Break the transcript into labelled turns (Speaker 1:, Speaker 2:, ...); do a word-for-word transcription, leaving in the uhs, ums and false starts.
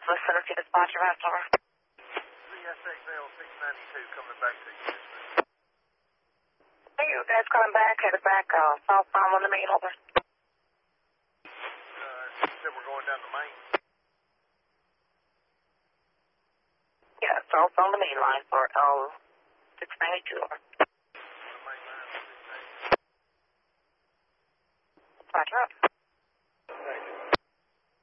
Speaker 1: West Tennessee Dispatcher, last over.
Speaker 2: C S X L six ninety-two coming back to you.
Speaker 1: Hey, you guys calling back, headed back, uh, southbound on the main, over.
Speaker 2: Uh, you said we're going down the main?
Speaker 1: Yeah, south on the main line for L six ninety-two, over.
Speaker 2: The main line, six ninety-two.
Speaker 1: Dispatcher up.